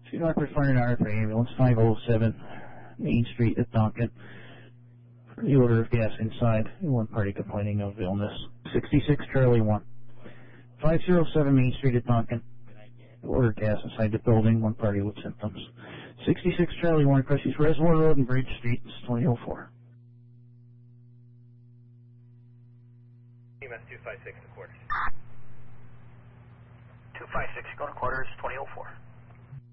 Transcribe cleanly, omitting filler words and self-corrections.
2 Rockford Fire and RFA ambulance 507 Main Street at Donkin. For the odor of gas inside, one party complaining of illness. 66 Charlie 1. 507 Main Street at Donkin. Odor of gas inside the building, one party with symptoms. 66 Charlie 1 crosses Reservoir Road and Bridge Street, it's 2004. EMS 256 to quarters. 256, go to quarters, 2004.